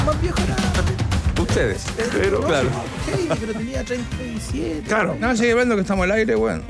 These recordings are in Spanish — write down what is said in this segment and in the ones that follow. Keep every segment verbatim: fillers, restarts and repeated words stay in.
más viejo era... Ustedes. Pero, no, claro. Sí, pero tenía treinta y siete. Claro. No, sigue viendo que estamos al aire, bueno.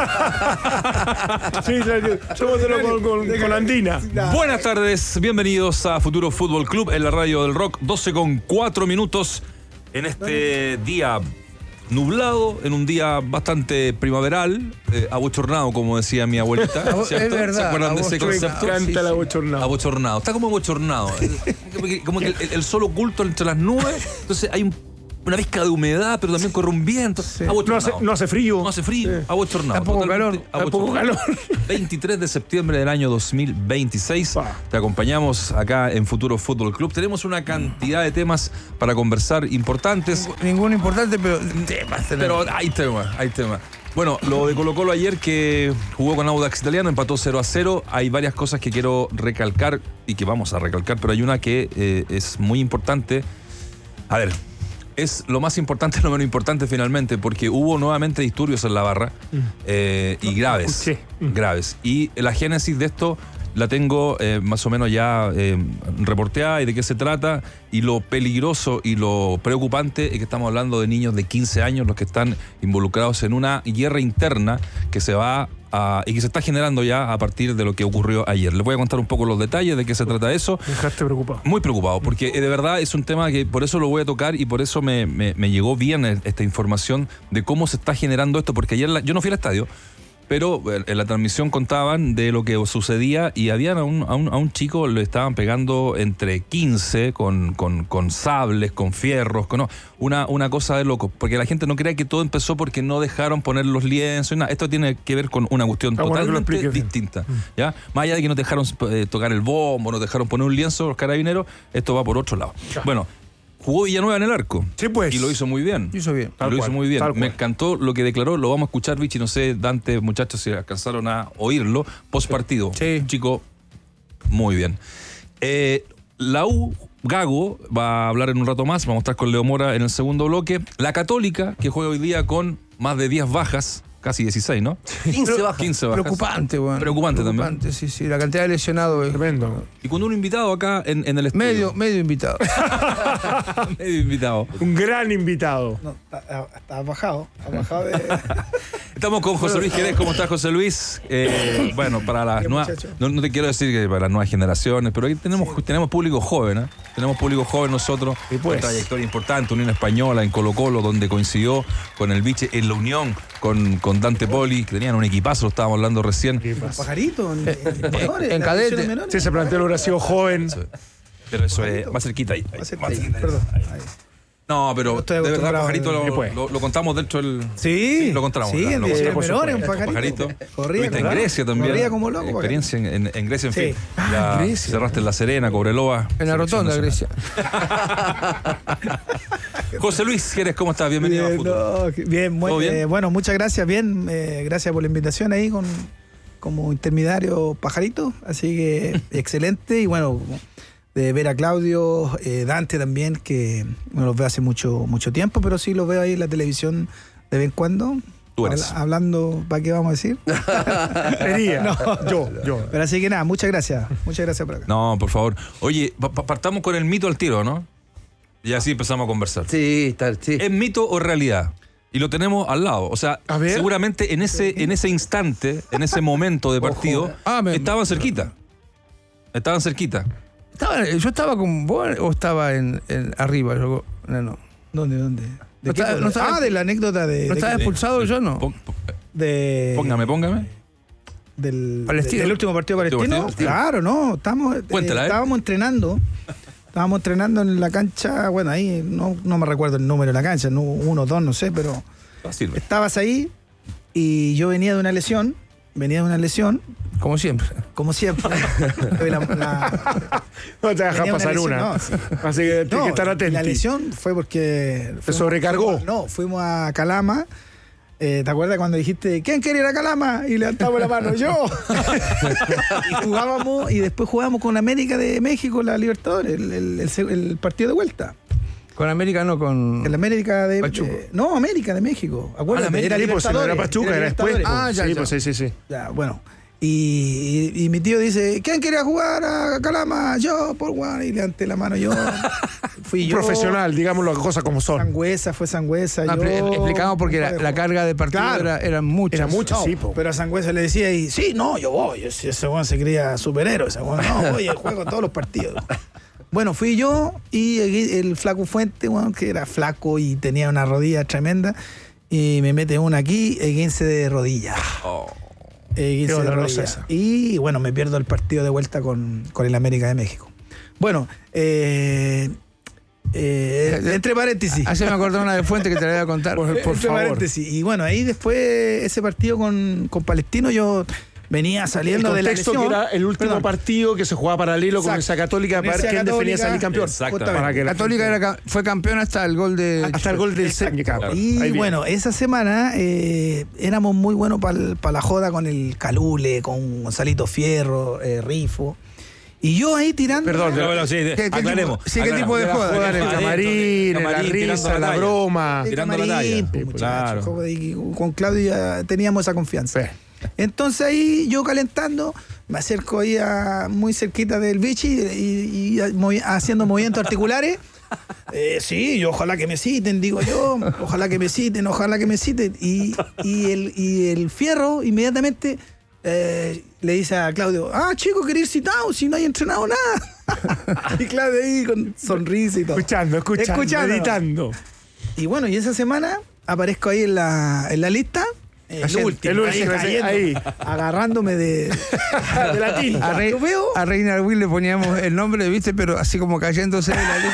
Sí, claro. Somos de lo con, con, con Andina. Buenas tardes, bienvenidos a Futuro Fútbol Club en la radio del rock, doce con cuatro minutos en este día nublado, en un día bastante primaveral, eh, abochornado, como decía mi abuelita. Es verdad. ¿Se acuerdan de ese concepto? Canta Sí, el sí. abochornado. Abochornado, está como abochornado. Como que, como que el, el sol oculto entre las nubes, entonces hay un, una pizca de humedad, pero también corre un viento. Sí. No hace, Abochornado. no hace frío. No hace frío, Sí. abochornado. Está poco totalmente calor, está poco abochornado. veintitrés de septiembre del año dos mil veintiséis. Pa. Te acompañamos acá en Futuro Fútbol Club. Tenemos una cantidad de temas para conversar importantes, Ninguno importante, pero temas. pero hay temas, hay temas. Bueno, lo de Colo Colo ayer, que jugó con Audax Italiano, empató cero a cero. Hay varias cosas que quiero recalcar y que vamos a recalcar, pero hay una que eh, es muy importante. A ver, es lo más importante, lo menos importante finalmente, porque hubo nuevamente disturbios en la barra eh, y graves, escuché. graves. Y la génesis de esto la tengo eh, más o menos ya eh, reporteada y de qué se trata, y lo peligroso y lo preocupante es que estamos hablando de niños de quince años los que están involucrados en una guerra interna que se va a, y que se está generando ya a partir de lo que ocurrió ayer. Les voy a contar un poco los detalles de qué se trata eso. Me dejaste preocupado. Muy preocupado, porque eh, de verdad es un tema que por eso lo voy a tocar y por eso me, me, me llegó bien esta información de cómo se está generando esto, porque ayer la, yo no fui al estadio, pero en la transmisión contaban de lo que sucedía y habían a un, a un, a un chico le estaban pegando entre quince con, con, con sables, con fierros, con no, una, una cosa de loco, porque la gente no crea que todo empezó porque no dejaron poner los lienzos y nada. Esto tiene que ver con una cuestión Ah, bueno, que lo totalmente expliques bien. distinta, ¿ya? Más allá de que no dejaron eh, tocar el bombo, no dejaron poner un lienzo los carabineros, esto va por otro lado. Bueno, jugó Villanueva en el arco. Sí, pues. Y lo hizo muy bien. Hizo bien. Tal lo cual, hizo muy bien. tal Me cual. encantó lo que declaró. Lo vamos a escuchar, Vichy. No sé, Dante, muchachos, si alcanzaron a oírlo. Post partido. Sí. Un chico, muy bien. Eh, la U, Gago, va a hablar en un rato más. Vamos a estar con Leo Mora en el segundo bloque. La Católica, que juega hoy día con más de diez bajas. Casi dieciséis, ¿no? quince bajas. quince bajas. Preocupante, bueno. Preocupante también. Preocupante, sí, sí. La cantidad de lesionados es Tremendo. Y con un invitado acá en, en el estudio. medio, medio invitado. Medio invitado. Un gran invitado. No, está, está bajado. Ha bajado de... Estamos con José Luis Jerez. ¿Cómo estás, José Luis? Eh, bueno, para las Bien, nuevas... muchacho. No, no te quiero decir que para las nuevas generaciones, pero ahí tenemos, tenemos público joven, ¿eh? Tenemos público joven nosotros. Y pues. Una trayectoria importante, Unión Española en Colo Colo, donde coincidió con el Biche en la Unión, con, con Dante Poli, que tenían un equipazo, lo estábamos hablando recién. ¿Qué Los pasa? pajaritos, en, en, menores, en las cadete. divisiones menores. Sí, ese plantel hubiera sido joven. Pero eso es más cerquita ahí. Va a ser Más ahí, cerquita ahí. perdón. Ahí. No, pero No estoy de verdad, acostumbrado. Pajarito, Y lo, pues. lo, lo contamos dentro del... Sí, lo contamos. Sí, lo en contamos. divisiones por menores, un supuesto. pajarito. Pajarito. Corría, Estuviste en ¿verdad? Grecia también. Corría como loco. Experiencia en, en, en Grecia, en Sí. fin. Ah, Ya Grecia. cerraste en La Serena, Cobreloa. En la rotonda, Selección Grecia. nacional. José Luis Jerez, ¿cómo estás? Bienvenido a Bien, Futuro. no, que- bien, ¿Todo muy- bien? eh, bueno, muchas gracias, bien, eh, gracias por la invitación ahí con como intermediario pajarito, así que excelente y bueno, de ver a Claudio, eh, Dante también, que no los veo hace mucho mucho tiempo, pero sí los veo ahí en la televisión de vez en cuando. Tú eres. Habla- hablando, ¿para qué vamos a decir? Sería. Yo, yo. Pero así que nada, muchas gracias, muchas gracias por acá. No, por favor. Oye, pa- pa- partamos con el mito al tiro, ¿no? Y así empezamos a conversar. Sí, tal, sí. ¿Es mito o realidad? Y lo tenemos al lado. O sea, A ver. seguramente en ese, en ese instante, en ese momento de partido, Ah, me- estaban cerquita. Estaban cerquita. Estaba- yo estaba con vos o estaba en, en arriba. Yo, no, no. ¿Dónde, dónde? ¿De No qué estaba- cosa? no estaba- ah, de la anécdota de... ¿No de estaba qué- expulsado yo no? Pon- de- Póngame, póngame. del, Palestino. del último partido ¿Último palestino. partido? Claro, no, estamos, eh, Cuéntala, ¿eh? estábamos entrenando. Estábamos entrenando en la cancha, bueno, ahí no, no me recuerdo el número de la cancha, no, uno, dos, no sé, pero Ah, sirve. estabas ahí y yo venía de una lesión, venía de una lesión, Como siempre. como siempre. La- la- No te dejas venía pasar lesión, una. no, sí. Así que tienes No, que estar atento. la lesión fue porque... ¿Te sobrecargó? fuimos- no, fuimos a Calama. Eh, ¿Te acuerdas cuando dijiste, ¿quién quiere ir a Calama? Y levantamos la mano, yo. Y jugábamos, y después jugábamos con América de México, la Libertadores, el, el- el seg- el partido de vuelta. Con América no, con... El América de... Pachuca. eh, no, América de México. Acuérdate, Ah, la América, era Sí, pues, si no Libertadores. era Pachuca, era después. Libertadores. Ah, ya, sí, ya. pues sí, sí, sí. Ya, bueno. Y, y- y mi tío dice, ¿quién quería jugar a Calama? Yo, por Juan. Y levanté la mano yo. fui Un yo. profesional, digamos las cosas como son. Sangüesa, fue Sangüesa. No, yo, expli- explicamos porque un la, par de la juegos. carga de partido Claro. era, eran muchas. Era mucho, No, sí, po. pero a Sangüesa le decía y sí, no, yo voy. Ese ese weón se creía superhéroe. Ese weón, no, voy, juego todos los partidos. Bueno, fui yo y el, el flaco Fuente, weón, que era flaco y tenía una rodilla tremenda. Y me mete una aquí, quince de rodilla. Oh. Eh, quince Qué de dolorosa rodilla. esa. Y bueno, me pierdo el partido de vuelta con, con el América de México. Bueno, eh, eh, entre paréntesis. Así me acordé una de Fuente que te la voy a contar. Por- por Entre favor. paréntesis. Y bueno, ahí después ese partido con, con Palestino yo venía El saliendo de la contexto lesión. que era el último Perdón. partido que se jugaba paralelo con Exacto. esa Católica para Universidad quien definía Católica. salir campeón. Exacto. Para que la Católica gente- era, ca- fue campeón hasta el gol de. hasta el gol del Señor. Claro. Y bueno, esa semana eh, éramos muy buenos para la joda con el Calule, con Gonzalito Fierro, eh, Rifo. Y yo ahí tirando. Perdón, Pero bueno, sí, ¿Qué- qué aclaremos. tipo- sí, ¿qué aclaremos. tipo de la joda? joda en el Adentro, camarín, en la camarín, tirando risa, la la talla. broma. de tirando la camarín, talla. pues, Sí, muchacho, claro. juego de- con Claudio ya teníamos esa confianza. Sí. Entonces ahí yo calentando, me acerco ahí a, muy cerquita del bichi y, y movi- haciendo movimientos articulares. Eh, sí, y ojalá que me citen, digo yo, ojalá que me citen, ojalá que me citen. Y, y, el, y el Fierro inmediatamente eh, le dice a Claudio, ah, chico, quería ir citado, si no hay entrenado nada. Y Claudio ahí con sonrisa y todo. Escuchando, escuchando, Escuchando. meditando. Y bueno, y esa semana aparezco ahí en la, en la lista. El Cayendo, último, el último, ahí, cayendo, ahí. agarrándome de, de la tinta. A, Rey- ¿Lo veo? a Reina Will le poníamos el nombre, ¿viste? Pero así como cayéndose de la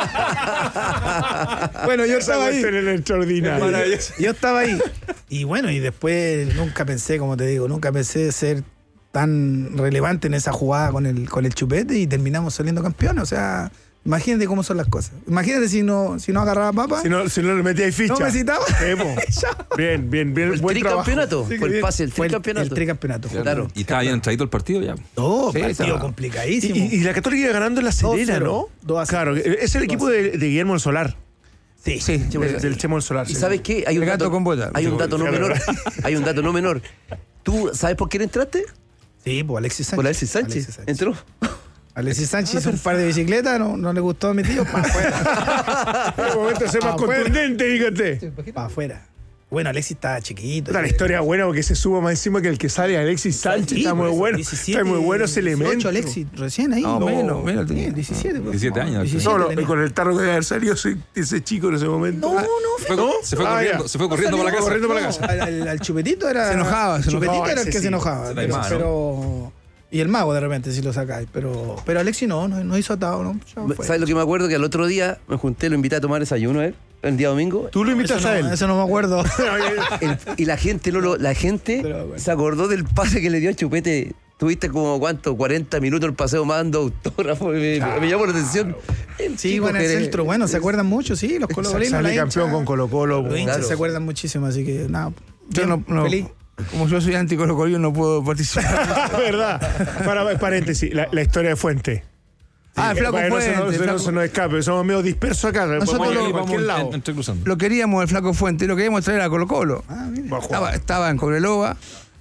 lista. Bueno, yo Esa estaba ahí. cuestión era extraordinaria. Yo estaba ahí. Y bueno, y después nunca pensé, como te digo, nunca pensé ser tan relevante en esa jugada con el, con el Chupete y terminamos saliendo campeones. O sea, imagínate cómo son las cosas. Imagínate si no, si no agarraba papa. Si no, si no le metía ahí ficha. No me citaba. Sí, po. Bien, bien, bien. El Buen trabajo. tricampeonato. Sí, Fue el bien. pase, el Fue tricampeonato. El tricampeonato. Claro. Y estaba bien entradito el partido ya. No, Sí, partido estaba. complicadísimo. Y, y la Católica iba ganando en la Serena, dos ¿no? cero. dos a cero. Claro, es el equipo de, de Guillermo del Solar. sí. Sí, Del, del Chemo del Solar. ¿Y sí. sabes qué? Hay un El gato dato, con bota. hay un dato no Claro. menor. Hay un dato no menor. ¿Tú sabes por quién entraste? Sí, pues Alexis Sánchez. Por Alexis Sánchez. Alexis Sánchez. Entró. Alexis Sánchez hizo un par de bicicletas, no, no le gustó a mi tío, para afuera. En el momento de ser más Afuera. contundente, dígate. Para afuera. Bueno, Alexis estaba chiquito. Puta, la historia buena porque se suba más encima que el que sale Alexis Sánchez. Sí, está muy pues, bueno. diecisiete, Está muy bueno ese elemento. dieciocho Alexis, recién ahí. No, menos, menos tenía. Sí, diecisiete. pues. diecisiete años. diecisiete No, no, tenía. con el tarro que debe haber salido ese, ese chico en ese momento. No, no, Fue- fue- Se fue Ah, corriendo, ya. se fue corriendo para la casa. Corriendo para la no, casa. Al, al- al chupetito era. Se enojaba, se Chupetito enojaba. era el Ese que sí. se enojaba. Se la Pero, imagen, ¿no? pero- y el mago de repente si lo sacáis. Pero, pero Alexis no, no, no hizo atado, ¿no? Ya fue. ¿Sabes lo que me acuerdo? Que al otro día me junté, lo invité a tomar desayuno a él, el día domingo. Tú lo invitas Eso a no, él. eso no me acuerdo. El- y la gente no lo, la gente Pero, bueno. se acordó del pase que le dio a Chupete. Tuviste como cuánto, cuarenta minutos el paseo mando autógrafo, me, me llamó la atención. El Sí, chico bueno, el que- centro, bueno, se acuerdan mucho, sí, los colocolinos. Sale la campeón hincha- con Colo Colo. Los hinchas Claro. se acuerdan muchísimo, así que nada. Yo bien, no, no- feliz. como yo soy anticolocolio, no puedo participar. ¿Verdad? Para, paréntesis, la, la historia de Fuente. Ah, el Sí, flaco para que no se Fuente, nos- el no flaco- se nos escape, somos medio dispersos acá. Nosotros podemos ir lo- a cualquier Vamos lado. en- entre cruzando. Lo queríamos, el flaco Fuente, lo queríamos traer a Colo Colo. Ah, mira. Va a jugar. Estaba, estaba en Cobreloa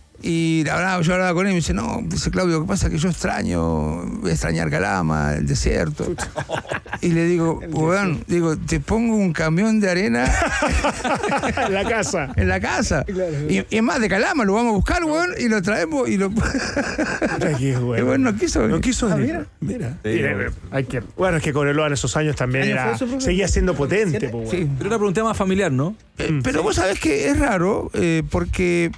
y hablaba, yo hablaba con él y me dice, no, dice Claudio, lo que pasa es que yo extraño, voy a extrañar Calama, el desierto. Y le digo, weón, digo, te pongo un camión de arena En la casa. en la casa. Y, y es más, de Calama, lo vamos a buscar, weón, y lo traemos y lo... Puta que es bueno. Y bueno, no quiso venir. No quiso Ah, venir. mira. Mira. Sí, Mira, bueno. hay que, bueno, es que Cobreloa en esos años también ¿Año era, fue su profe? seguía siendo potente. ¿Siete? pues, Sí. bueno. Pero era por un tema familiar, ¿no? Eh, pero vos sabés que es raro, eh, porque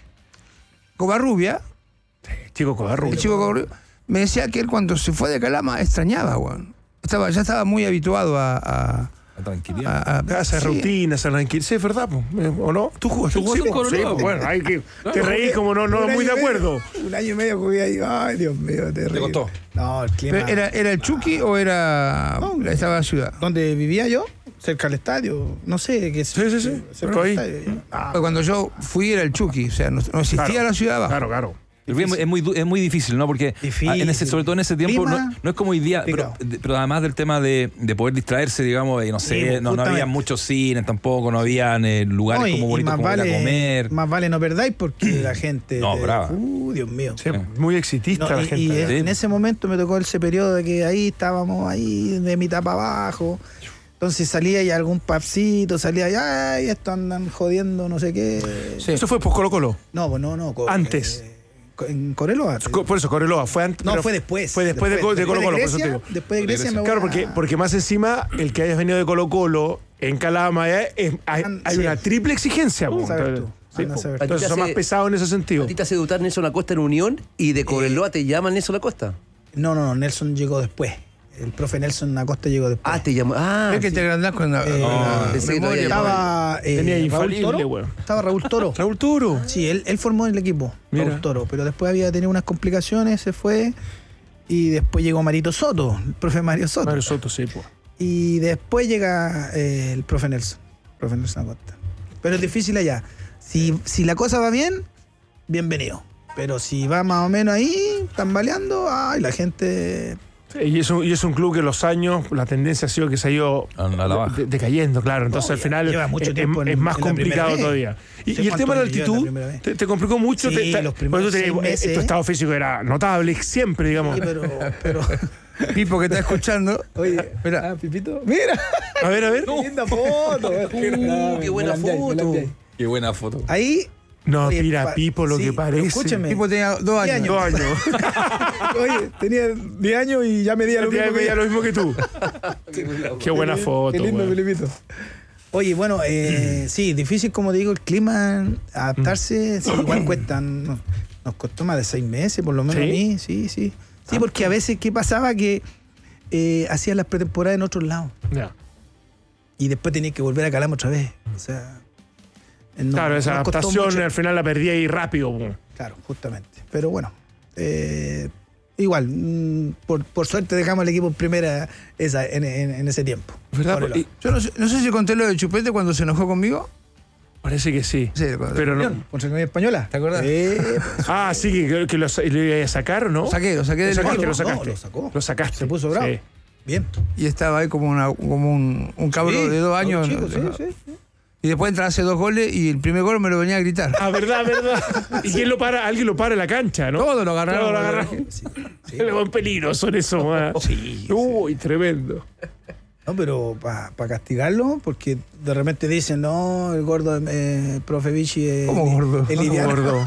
Covarrubia, Chico Covarrubias. el chico Covarrubia, me decía que él cuando se fue de Calama extrañaba, weón. Estaba, ya estaba muy habituado a... a La tranquilidad. a- a- Hacer sí. rutinas, hacer tranquilo. Sí, es verdad, po. Eh, ¿o no? ¿Tú jugaste? ¿Tú jugaste Sí, en po. Cobreloa, Sí, po. po? Bueno, hay que. Te reís como no, no Un muy de año y medio- acuerdo. Un año y medio jugué ahí. Ay, Dios mío, terrible. costó? No, el clima. Pero ¿Era, ¿Era el Chucky o era No, estaba en la ciudad? ¿Dónde vivía yo? Cerca del estadio. No sé qué es. Sí, sí, sí. Cerca Pero del ahí. estadio. Ah, Cuando yo fui era el Chucky, o sea, no, no existía Claro. la ciudad abajo. Claro, claro. El rugby es muy, du- es muy difícil, ¿no? Porque Difícil. en ese, sobre todo en ese tiempo Clima, no, no es como hoy día, pero, complicado. pero además del tema de, de poder distraerse, digamos, y no sé, Sí, pues, no, no había justamente. muchos cines tampoco, no habían eh, lugares No, y- como y bonitos más como ir a vale, comer. Más vale no perdáis porque la gente. No, te- brava. Uh, Dios mío. Sí, muy exitista No, la y, gente. y ¿eh? en ese momento me tocó ese periodo de que ahí estábamos ahí de mitad para abajo. Entonces salía y algún papcito, salía y ay, esto andan jodiendo, no sé qué. Sí. Eso fue por Colo Colo. No, pues no, no. co- Antes. eh, co- en Coreloa. Co- Por eso, Coreloa, fue antes. No, pero fue después. Fue después, de, Co- de Colo Colo, por eso te Grecia, digo. Después de Grecia me voy Claro, a- porque, porque más encima, el que hayas venido de Colo Colo en Calama, eh, es- hay, An- hay sí. una triple exigencia. po. Sabes tú, Sí, anda a po. saber. Entonces A ti te son más hace- pesados en ese sentido. A ti te hace debutar Nelson Acosta en Unión y de Cobreloa te llaman Nelson Acosta. No, no, no, Nelson llegó después. El profe Nelson Acosta llegó después. Ah, te llaman. Ah, Es que sí. te agrandás con la, Eh, con la pensé que memoria. todavía Estaba eh, Tenía Raúl infalible, Toro. weón. Estaba Raúl Toro. Raúl Turo. Sí, él, él formó el equipo, Mira. Raúl Toro, pero después había tenido unas complicaciones, se fue y después llegó Marito Soto, el profe Mario Soto. Mario Soto, sí, po. Y después llega eh, el profe Nelson, profe Nelson Acosta. Pero es difícil allá. Si, si la cosa va bien, bienvenido. Pero si va más o menos ahí, tambaleando, ay, la gente... Sí, Y es, un, y es un club que los años, la tendencia ha sido que se ha ido A la baja. de- decayendo, claro. Entonces No, al ya final lleva mucho es, tiempo es- en- es más en la complicado primera vez. todavía. Y, ¿Sé y el tema de la cuántos años lleva en la altitud primera vez? te, te complicó mucho. Sí, te- te- los por primeros eso te digo, seis eh, meses. tu estado físico era notable, siempre, digamos. Sí, pero... pero Pipo que está escuchando. oye, Mira. ah, Pipito, mira. A ver, a ver. Qué linda foto. Uh, qué buena foto. Qué buena foto. Ahí... No, oye, mira, pa- Pipo, lo sí, que pero parece. escúcheme. Pipo tenía dos diez años. Dos años. Oye, tenía diez años y ya medía lo Tiene mismo. que media yo. lo mismo que tú. Qué buena foto. Qué lindo, weón. Filipito. Oye, bueno, eh, sí, difícil, como te digo, el clima, adaptarse, sí, igual cuesta. Nos, nos costó más de seis meses, por lo menos ¿Sí? a mí, sí, sí. Sí, porque a veces, ¿qué pasaba? Que eh, hacían las pretemporadas en otros lados Ya. y después tenías que volver a Calama otra vez. O sea. no- Claro, esa nos costó adaptación mucho. al final la perdí ahí rápido. po. Claro, justamente. Pero bueno, eh, igual, mm, por, por suerte dejamos el equipo en primera esa, en, en- en ese tiempo. ¿Verdad? Cobreloa. Y- Yo no sé, no sé si conté lo de Chupete cuando se enojó conmigo. Parece que sí. Sí, cuando- Pero no. ¿Contra la Unión Española? ¿Te acordás? Eh, Ah, sí, que, que lo, sa- lo iba a sacar, ¿o no? Lo saqué, lo saqué del Lo sacaste, equipo. lo sacaste. No, lo sacó. Lo sacaste. Se puso bravo. Sí. Bien. Y estaba ahí como, una, como un, un cabro Sí, de dos años. chico, ¿no? sí, sí. Y después entra, hace dos goles y el primer gol me lo venía a gritar. Ah, verdad, verdad. ¿Y quién lo para? Alguien lo para en la cancha, ¿no? Todo lo agarraron. Todo lo agarraron. Sí, sí. El buen peligro son esos, man. Sí, Uy, tremendo. No, pero para castigarlo, porque de repente dicen, no, el gordo, eh, profe Vichy es ¿Cómo gordo? el liviano. Gordo.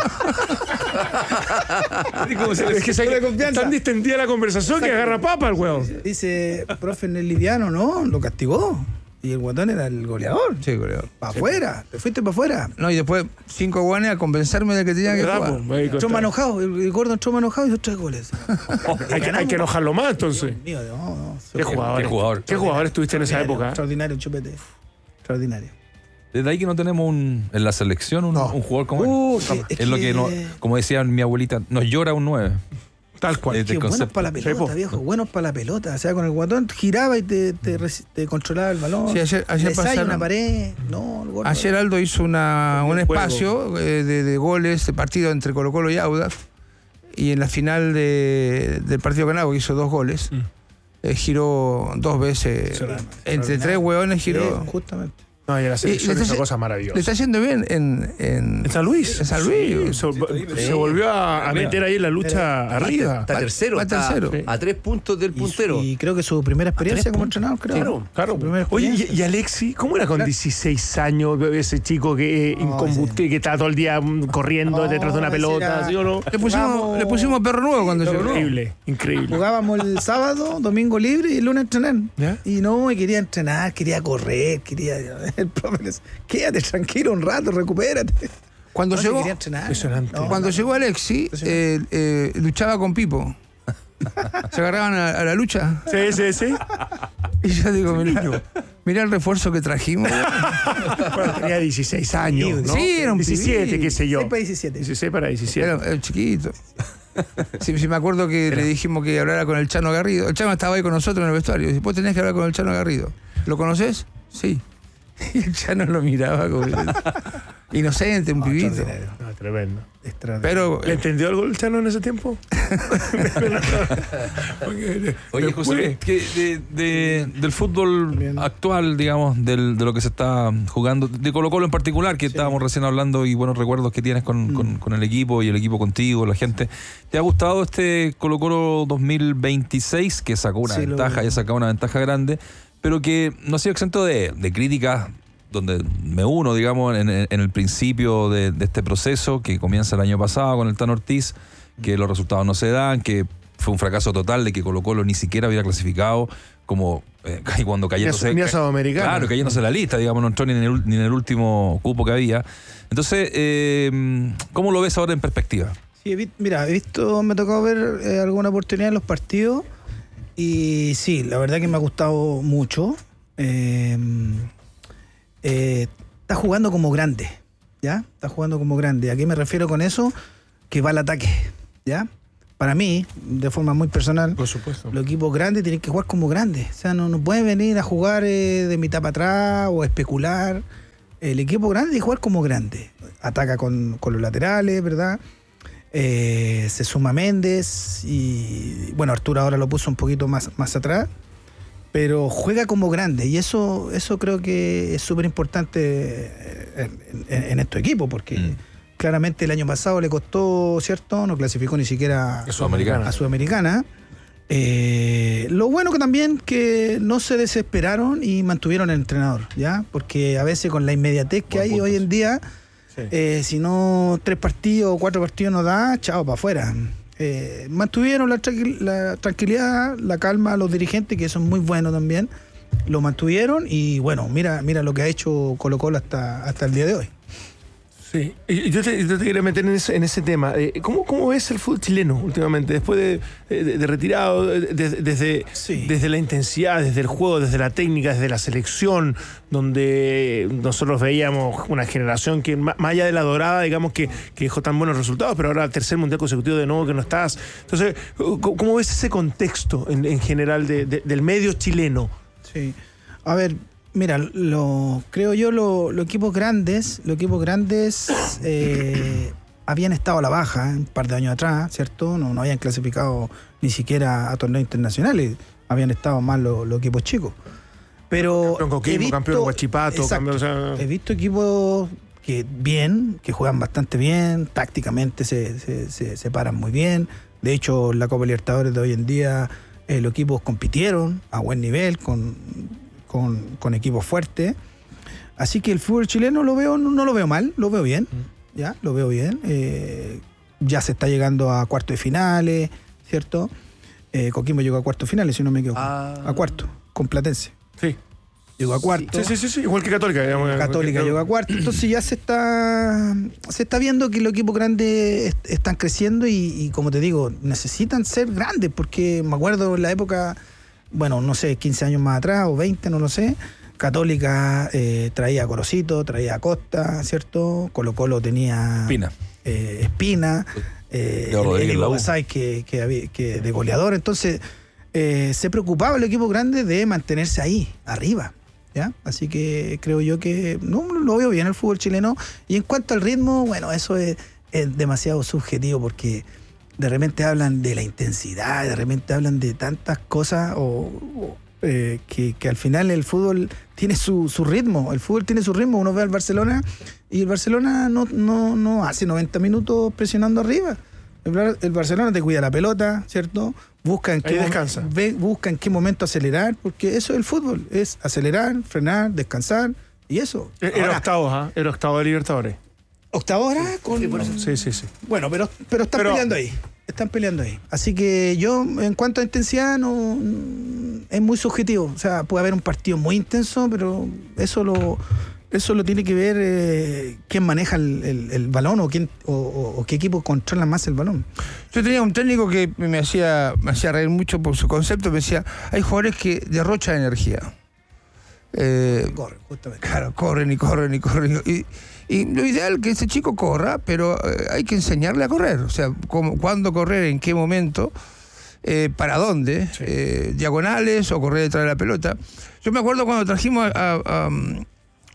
Es que se, Pura confianza. tan distendida la conversación que agarra papa el weón. Dice, profe, en el liviano, no, lo castigó. Y el guatón era el goleador. Sí, goleador. Para afuera, te fuiste para afuera. No, y después cinco guanes a convencerme de que tenía que ¿Verdad, jugar. po? Ahí Entró está. más enojado, el, el gordo entró más enojado y hizo tres goles. Hay que, hay que enojarlo más, entonces. Mío, no, no. ¿Qué jugador? qué jugador. ¿Qué jugador estuviste en esa época? Extraordinario, Chupete. Extraordinario. Desde ahí que no tenemos un, en la selección un, un jugador como él. Uh, que- Es lo que, no- que- como decía mi abuelita, nos llora un nueve. Tal cual. Eh, Que de buenos concepto. para la Sí, po. pelota, viejo, buenos para la pelota. O sea, con el guatón giraba y te, te, resi- te controlaba el balón. Sí, ayer- ayer Le sale pasaron- una pared. No, el gordo. Ayer Aldo hizo una, un Buen juego. espacio eh, de, de goles, de partido entre Colo Colo y Audax. Y en la final de- del partido ganado, que hizo dos goles, Mm. eh, giró dos veces. Extraordinario. Entre tres hueones giró. Sí, justamente. No, y en la Y selección le hizo está- cosas Le maravillosas. está yendo bien en, en, ¿En San Luis? En San Luis. Sí, se, se volvió a, a meter ahí en la lucha arriba. Está tercero. va Está tercero. a tres puntos del Y, puntero. y creo que su primera experiencia tres como puntos. entrenador, creo. Claro, Claro. Su primera Oye, experiencia. y, y Alexi, ¿cómo era con Claro. dieciséis años, ese chico que eh, No, incombustible, que está todo el día mm, corriendo No, detrás de una ese pelota, era- ¿sí o no? Le pusimos, Vamos. le pusimos perro nuevo cuando llegó. Increíble, increíble. Jugábamos el sábado, domingo libre y el lunes entrenar. ¿Ya? Y no, y quería entrenar, quería correr, quería. El profe le decía, quédate tranquilo un rato, recupérate. Cuando No, si llegó, quería entrenar. Impresionante. No, cuando no. llegó Alexi, eh, eh, luchaba con Pipo. Se agarraban a, a la lucha. Sí, sí, sí. Y yo digo, mirá, mirá el refuerzo que trajimos. Bueno, tenía dieciséis años, ¿no? Sí, era un diecisiete, pibito. qué sé yo. seis para diecisiete. dieciséis para diecisiete. Era, era chiquito. Sí, sí, me acuerdo que le dijimos que hablara con el Chano Garrido. El Chano estaba ahí con nosotros en el vestuario. Dice, vos tenés que hablar con el Chano Garrido. ¿Lo conoces? Sí. Y el Chano lo miraba como... inocente, un No, pibito. extraordinario, No, tremendo. extraordinario. Pero ¿Le entendió algo el Chano en ese tiempo? Porque Oye, después- José, que de, de- del fútbol Bien. actual, digamos, del, de lo que se está jugando, de Colo Colo en particular, que estábamos recién hablando y buenos recuerdos que tienes con, Mm. con- con el equipo y el equipo contigo, la gente. ¿Te ha gustado este Colo Colo dos mil veintiséis que sacó una Sí, lo- ventaja y ha sacado una ventaja grande, pero que no ha sido exento de, de críticas? Donde me uno, digamos, en, en el principio de, de este proceso que comienza el año pasado con el Tano Ortiz, que los resultados no se dan, que fue un fracaso total de que Colo Colo ni siquiera hubiera clasificado como eh, cuando cayéndose. Ni a Sudamericana. Claro, cayéndose la lista, digamos, no entró ni en el, ni en el último cupo que había. Entonces, eh, ¿cómo lo ves ahora en perspectiva? Sí, he vi- mira, he visto, me ha tocado ver eh, alguna oportunidad en los partidos y sí, la verdad que me ha gustado mucho. Eh, eh, está jugando como grande, ¿ya? Está jugando como grande. ¿A qué me refiero con eso? Que va al ataque, ¿ya? Para mí, de forma muy personal, Por supuesto. los equipos grandes tienen que jugar como grandes. O sea, no, no pueden venir a jugar eh, de mitad para atrás o a especular. El equipo grande tiene que jugar como grande. Ataca con, con los laterales, ¿verdad? Eh, se suma Méndez y, bueno, Arturo ahora lo puso un poquito más, más atrás. Pero juega como grande y eso, eso creo que es súper importante en, en, en estos equipos porque Mm. claramente el año pasado le costó, ¿cierto? No clasificó ni siquiera A Sudamericana. a Sudamericana. Eh, lo bueno que también que no se desesperaron y mantuvieron el entrenador, ¿ya? Porque a veces con la inmediatez que Buen hay punto, hoy sí. en día, Sí. eh, si no tres partidos o cuatro partidos no da, chao, para afuera. Eh, mantuvieron la, tranqui- la tranquilidad, la calma a los dirigentes, que son muy buenos también. Lo mantuvieron y bueno, mira, mira lo que ha hecho Colo Colo hasta, hasta el día de hoy. Sí, y yo te, yo te quería meter en ese, en ese tema. Eh, ¿Cómo, ¿Cómo ves el fútbol chileno últimamente? Después de, de- de retirado, de- de- desde, Sí. desde la intensidad, desde el juego, desde la técnica, desde la selección, donde nosotros veíamos una generación que, ma- más allá de la dorada, digamos que, que dejó tan buenos resultados, pero ahora tercer mundial consecutivo de nuevo que no estás. Entonces, ¿cómo, cómo ves ese contexto en, en general de- de- del medio chileno? Sí. A ver, mira, lo, creo yo lo- los equipos grandes, los equipos grandes eh, habían estado a la baja un par de años atrás, ¿cierto? No, no habían clasificado ni siquiera a torneos internacionales, habían estado más los, los equipos chicos. Pero Campeón Coquimbo, he visto- campeón Huachipato, Exacto. campeón, o sea- he visto equipos que bien, que juegan bastante bien, tácticamente se, se, se, se paran muy bien. De hecho, en la Copa Libertadores de hoy en día eh, los equipos compitieron a buen nivel con, con, con equipos fuertes. Así que el fútbol chileno lo veo, no, no lo veo mal, lo veo bien, ya, lo veo bien. Eh, ya se está llegando a cuartos de finales, ¿cierto? Eh, Coquimbo llegó a cuartos de finales, si no me equivoco. Ah. A cuarto, con Platense. Sí. Llegó a cuarto. Sí, sí, sí, sí, igual que Católica. digamos. Católica llegó a cuarto. Entonces ya se está se está viendo que los equipos grandes est- están creciendo y, y como te digo, necesitan ser grandes porque me acuerdo en la época, bueno, no sé, quince años más atrás o veinte, no lo sé, Católica eh, traía a Corocito, traía a Costa, ¿cierto? Colo Colo tenía Pina. eh, Espina, eh, Leo Rodríguez, Eli la U. Bobasay, que, que, había- que de goleador. Entonces, eh, se preocupaba el equipo grande de mantenerse ahí, arriba. ¿Ya? Así que creo yo que no lo veo bien el fútbol chileno. Y en cuanto al ritmo, bueno, eso es, es demasiado subjetivo porque de repente hablan de la intensidad, de repente hablan de tantas cosas o, o, eh, que, que al final el fútbol tiene su, su ritmo. El fútbol tiene su ritmo. Uno ve al Barcelona y el Barcelona no, no, no hace noventa minutos presionando arriba. El, Bar- el Barcelona te cuida la pelota, ¿cierto? Busca en, Ahí qué momen- descansa. ve- busca en qué momento acelerar, porque eso es el fútbol, es acelerar, frenar, descansar y eso. Era Ahora, octavo, ¿ah? Era octavo de Libertadores. octava hora con... Sí, sí, sí. Bueno, pero, pero están Pero- peleando ahí. Están peleando ahí. Así que yo, en cuanto a intensidad, no es muy subjetivo. O sea, puede haber un partido muy intenso, pero eso lo, eso lo tiene que ver eh, quién maneja el, el- el balón o quién o, o- o qué equipo controla más el balón. Yo tenía un técnico que me hacía, me hacía reír mucho por su concepto. Me decía, hay jugadores que derrochan energía. Eh, Corre, justamente. claro, corren y corren y corren. Y, y lo ideal es que ese chico corra, pero eh, hay que enseñarle a correr. O sea, cómo, cuándo correr, en qué momento, eh, para dónde, Sí. eh, diagonales o correr detrás de la pelota. Yo me acuerdo cuando trajimos a, a,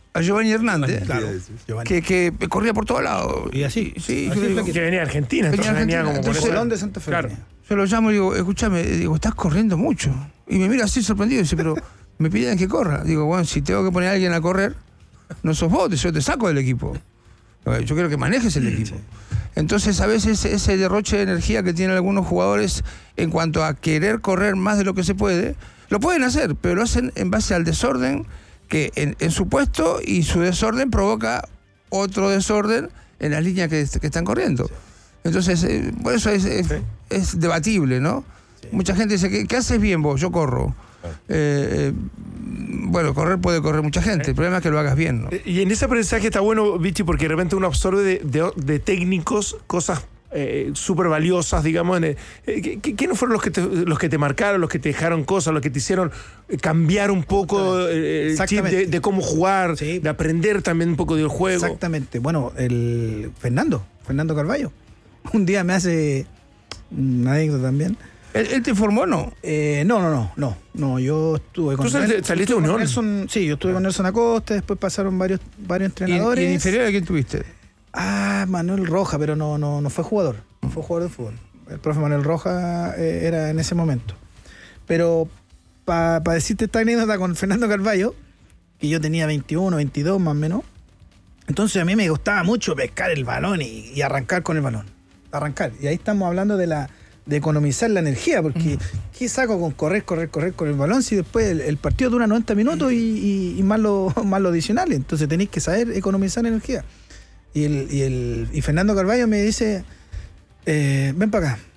a Giovanni Hernández, Claro, Giovanni. que, que corría por todos lados. Y así. Sí, Así yo es digo, que- Que venía de Argentina, Venía entonces venía Argentina, como con entonces- esa- Colón de Santa Fe. Claro. venía. Yo lo llamo y digo, escúchame, digo, estás corriendo mucho. Y me mira así sorprendido, dice, pero me piden que corra. Digo, bueno, si tengo que poner a alguien a correr, no sos vos, yo te saco del equipo. Yo quiero que manejes el equipo. Entonces, a veces ese derroche de energía que tienen algunos jugadores en cuanto a querer correr más de lo que se puede, lo pueden hacer, pero lo hacen en base al desorden que en, en su puesto, y su desorden provoca otro desorden en las líneas que, que están corriendo. Entonces, eh, por eso es, es, es debatible, ¿no? Mucha gente dice, ¿qué, qué haces bien vos? Yo corro. Eh, eh, bueno, correr puede correr mucha gente, el problema es que lo hagas bien, ¿no? Y en ese aprendizaje está bueno, Vichy, porque de repente uno absorbe de, de, de técnicos cosas eh, súper valiosas, digamos. En el, eh, ¿qué- ¿Quiénes fueron los que, te, los que te marcaron, los que te dejaron cosas, los que te hicieron cambiar un poco eh, el chip Exactamente. de, de cómo jugar, Sí. de aprender también un poco del juego? Exactamente. Bueno, el Fernando, Fernando Carballo. Un día me hace una anécdota también. ¿Él, él te formó o no? Eh, no, no, no, no, no, yo estuve con ¿Tú saliste- Nel- saliste estuve de con Unión? Nelson, sí, yo estuve con Nelson Acosta, después pasaron varios, varios ¿Y, entrenadores. y en inferior a quién tuviste? Ah, Manuel Roja, pero no, no, no fue jugador, no fue jugador de fútbol. El profe Manuel Roja eh, era en ese momento. Pero para decirte esta anécdota con Fernando Carballo, que yo tenía veintiuno, veintidós más o menos, entonces a mí me gustaba mucho pescar el balón y, y arrancar con el balón. Arrancar. Y ahí estamos hablando de la de economizar la energía, porque ¿qué saco con correr, correr, correr con el balón si después el, el partido dura noventa minutos y, y, y más lo, más lo adicionales? Entonces tenéis que saber economizar energía. Y, el, y, el, y Fernando Carballo me dice, eh, ven para acá,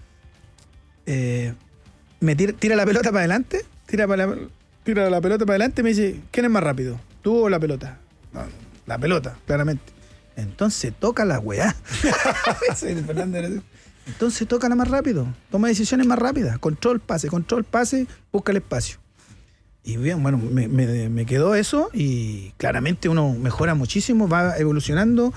eh, me tira, tira la pelota para adelante, tira, para la, tira la pelota para adelante y me dice, ¿quién es más rápido? ¿Tú o la pelota? No, la pelota, claramente. Entonces toca la weá. Ese es el Fernando era así. Entonces tócala más rápido, toma decisiones más rápidas, control pase, control pase, busca el espacio. Y bien, bueno, me, me, me quedó eso y claramente uno mejora muchísimo, va evolucionando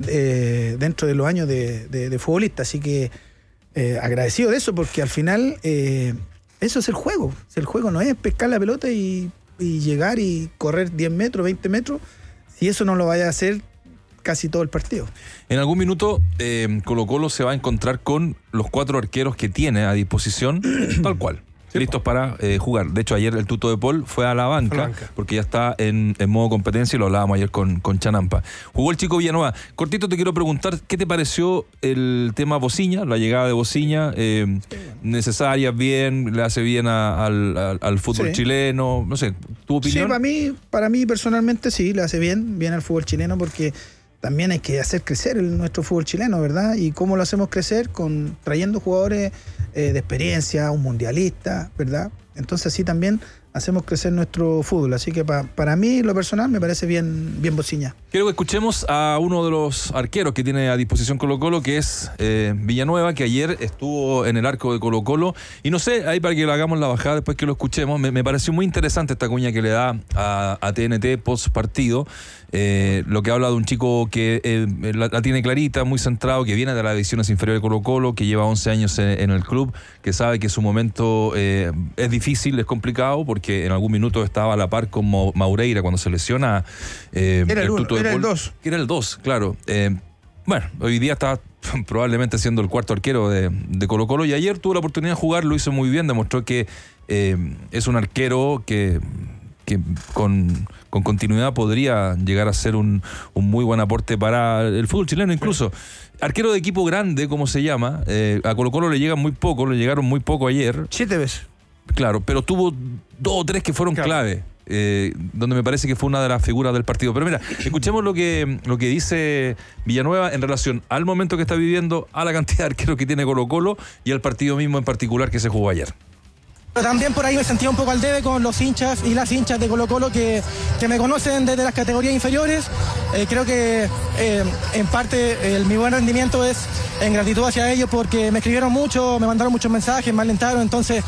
eh, dentro de los años de, de, de futbolista. Así que eh, agradecido de eso, porque al final eh, eso es el juego. El juego no es pescar la pelota y, y llegar y correr diez metros, veinte metros, si eso no lo vaya a hacer casi todo el partido. En algún minuto eh, Colo Colo se va a encontrar con los cuatro arqueros que tiene a disposición, tal cual, listos para eh, jugar. De hecho, ayer el Tuto de Paul fue a la banca, A la banca. porque ya está en, en modo competencia, y lo hablábamos ayer con, con Chanampa. Jugó el chico Villanueva. Cortito, te quiero preguntar, ¿qué te pareció el tema Bociña, la llegada de Bociña? Eh, ¿Necesaria, bien, le hace bien a- al, al- al fútbol Sí. chileno? No sé, ¿tu opinión? Sí, para mí, para mí personalmente sí, le hace bien, bien al fútbol chileno, porque también hay que hacer crecer el, nuestro fútbol chileno, ¿verdad? ¿Y cómo lo hacemos crecer? Con trayendo jugadores eh, de experiencia, un mundialista, ¿verdad? Entonces así también hacemos crecer nuestro fútbol. Así que pa, para mí, lo personal, me parece bien, bien Bociña. Quiero que escuchemos a uno de los arqueros que tiene a disposición Colo Colo, que es eh, Villanueva, que ayer estuvo en el arco de Colo Colo. Y no sé, ahí para que lo hagamos la bajada después que lo escuchemos, me, me pareció muy interesante esta cuña que le da a, a T N T post partido. Eh, lo que habla de un chico que eh, la, la tiene clarita, muy centrado, que viene de las divisiones inferiores de Colo Colo, que lleva once años en, en el club, que sabe que su momento eh, es difícil, es complicado, porque en algún minuto estaba a la par con Mau- Maureira cuando se lesiona. eh, Era el uno, Tuto de era el Paul. dos. Era el dos, claro. Eh, bueno, hoy día está probablemente siendo el cuarto arquero de, de Colo Colo, y ayer tuvo la oportunidad de jugar, lo hizo muy bien, demostró que eh, es un arquero que, que con, con continuidad podría llegar a ser un, un muy buen aporte para el fútbol chileno incluso. Arquero de equipo grande, como se llama, eh, a Colo Colo le llegan muy poco, le llegaron muy poco ayer. Siete veces. Claro, pero tuvo dos o tres que fueron Claro. clave, eh, donde me parece que fue una de las figuras del partido. Pero mira, escuchemos lo que, lo que dice Villanueva en relación al momento que está viviendo, a la cantidad de arqueros que tiene Colo Colo y al partido mismo en particular que se jugó ayer. Pero también por ahí me sentía un poco al debe con los hinchas y las hinchas de Colo Colo que, que me conocen desde las categorías inferiores. Eh, creo que eh, en parte el, mi buen rendimiento es en gratitud hacia ellos porque me escribieron mucho, me mandaron muchos mensajes, me alentaron. Entonces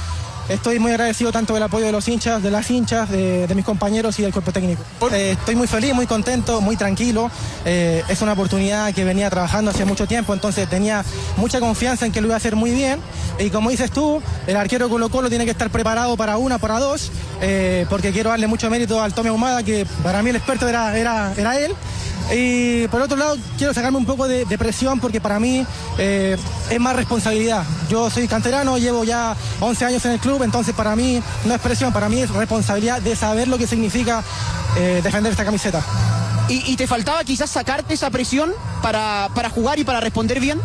estoy muy agradecido tanto del apoyo de los hinchas, de las hinchas, de, de mis compañeros y del cuerpo técnico. Eh, estoy muy feliz, muy contento, muy tranquilo. Eh, es una oportunidad que venía trabajando hace mucho tiempo, entonces tenía mucha confianza en que lo iba a hacer muy bien. Y como dices tú, el arquero Colo-Colo tiene que estar preparado para una, para dos, eh, porque quiero darle mucho mérito al Tommy Ahumada, que para mí el experto era, era, era él. Y por otro lado, quiero sacarme un poco de, de presión porque para mí eh, es más responsabilidad. Yo soy canterano, llevo ya once años en el club, entonces para mí no es presión, para mí es responsabilidad de saber lo que significa eh, defender esta camiseta. ¿Y, ¿Y te faltaba quizás sacarte esa presión para, para jugar y para responder bien?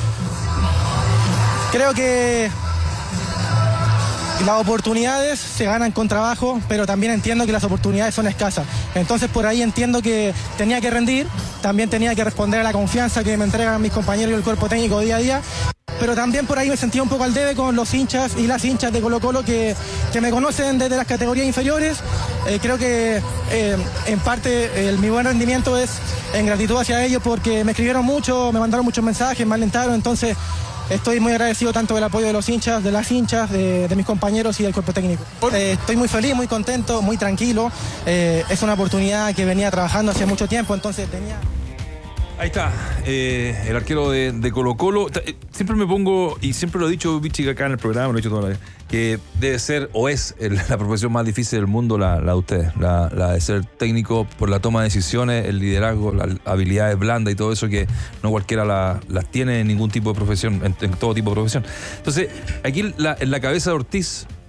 Creo que las oportunidades se ganan con trabajo, pero también entiendo que las oportunidades son escasas. Entonces por ahí entiendo que tenía que rendir, también tenía que responder a la confianza que me entregan mis compañeros y el cuerpo técnico día a día. Pero también por ahí me sentía un poco al debe con los hinchas y las hinchas de Colo-Colo que, que me conocen desde las categorías inferiores. Eh, creo que eh, en parte el, mi buen rendimiento es en gratitud hacia ellos porque me escribieron mucho, me mandaron muchos mensajes, me alentaron, entonces estoy muy agradecido tanto del apoyo de los hinchas, de las hinchas, de, de mis compañeros y del cuerpo técnico. Eh, estoy muy feliz, muy contento, muy tranquilo. Eh, es una oportunidad que venía trabajando hace mucho tiempo, entonces tenía... Ahí está, eh, el arquero de, de Colo-Colo. Eh, Siempre me pongo, y siempre lo he dicho, Vichy, acá en el programa, lo he dicho toda la vez, que debe ser o es el, la profesión más difícil del mundo la, la de ustedes, la, la de ser técnico por la toma de decisiones, el liderazgo, las habilidades blandas y todo eso que no cualquiera la, las tiene en ningún tipo de profesión, en, en todo tipo de profesión. Entonces, aquí la, en la cabeza de Ortiz